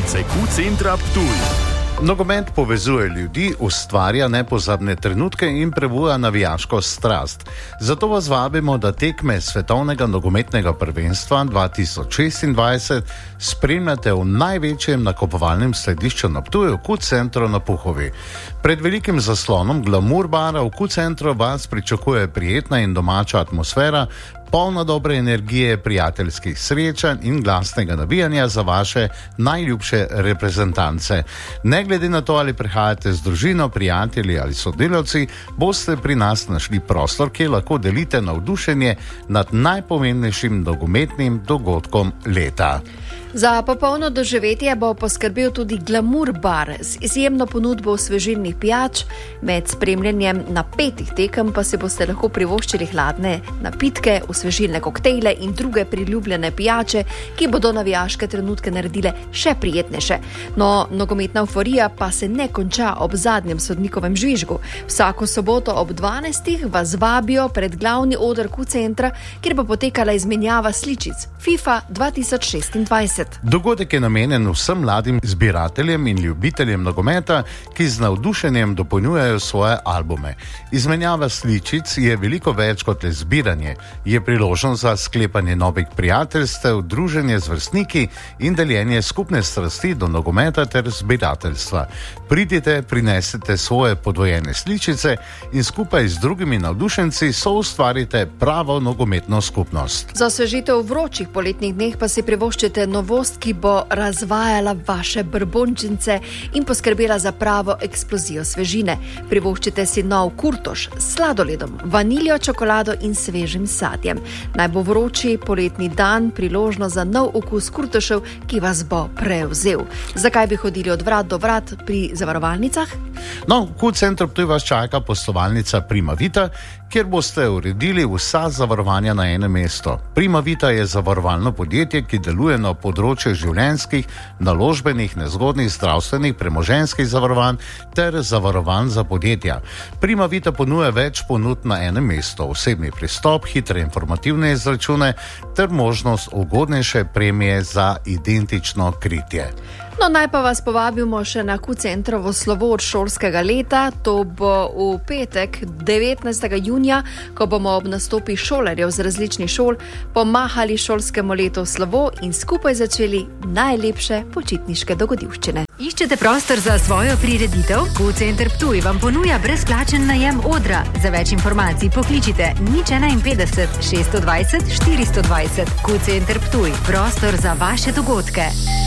Novice Q-centra Ptuj. Nogomet povezuje ljudi, ustvarja nepozabne trenutke in prebuja navijaško strast. Zato vas vabimo, da tekme Svetovnega nogometnega prvenstva 2026 spremljate v največjem nakupovalnem središču na Ptuju, Q-centru na Puhovi. Pred velikim zaslonom Glamour bara v Q-centru vas pričakuje prijetna in domača atmosfera, polna dobre energije, prijateljskih srečanj in glasnega navijanja za vaše najljubše reprezentance. Ne glede na to, ali prihajate z družino, prijatelji ali sodelavci, boste pri nas našli prostor, kjer lahko delite navdušenje nad najpomembnejšim nogometnim dogodkom leta. Za popolno doživetje bo poskrbel tudi Glamour bar z izjemno ponudbo osvežilnih pijač. Med spremljanjem napetih tekem pa si boste lahko privoščili hladne napitke, osvežilne koktejle in druge priljubljene pijače, ki bodo navijaške trenutke naredile še prijetnejše. No, nogometna euforija pa se ne konča ob zadnjem sodnikovem žvižgu. Vsako soboto ob 12. vas vabijo pred glavni oder Q-centra, kjer bo potekala izmenjava sličic FIFA 2026. Dogodek je namenjen vsem mladim zbirateljem in ljubiteljem nogometa, ki z navdušenjem dopolnjujejo svoje albume. Izmenjava sličic je veliko več kot le zbiranje. Je priložnost za sklepanje novih prijateljstev, druženje z vrstniki in deljenje skupne strasti do nogometa ter zbirateljstva. Pridite, prinesete svoje podvojene sličice in skupaj z drugimi navdušenci soustvarite pravo nogometno skupnost. Za osvežitev v vročih poletnih dneh pa si privoščite novost, ki bo razvajala vaše brbončince in poskrbela za pravo eksplozijo svežine. Privoščite si nov kurtoš s sladoledom, vaniljo, čokolado in svežim sadjem. Naj bo vroči poletni dan priložnost za nov okus kurtošev, ki vas bo prevzel. Zakaj bi hodili od vrat do vrat pri zavarovalnicah? No, v Q-centru Ptuj vas čaka poslovalnica Prima Vita, kjer boste uredili vsa zavarovanja na enem mestu. Prima Vita je zavarovalno podjetje, ki deluje na področju življenjskih, naložbenih, nezgodnih, zdravstvenih, premoženjskih zavarovanj ter zavarovanj za podjetja. Prima Vita ponuja več ponudb na enem mestu, osebni pristop, hitre informativne izračune ter možnost ugodnejše premije za identično kritje. No, naj pa vas povabimo še na Q-centrovo slovo od šolskega leta. To bo v petek 19. junija, ko bomo ob nastopi šolarjev z različnih šol pomahali šolskemu letu v slovo in skupaj začeli najlepše počitniške dogodivščine. Iščete prostor za svojo prireditev? Q-center Ptuj vam ponuja brezplačen najem odra. Za več informacij pokličite 051 620 420. Q-center Ptuj, prostor za vaše dogodke.